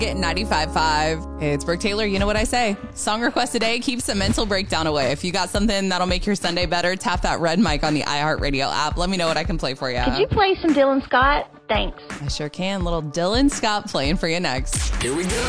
Get 95.5. It's Brooke Taylor. You know what I say? Song request today keeps the mental breakdown away. If you got something that'll make your Sunday better, tap that red mic on the iHeartRadio app. Let me know what I can play for you. Could you play some Dylan Scott? Thanks. I sure can. Little Dylan Scott playing for you next. Here we go.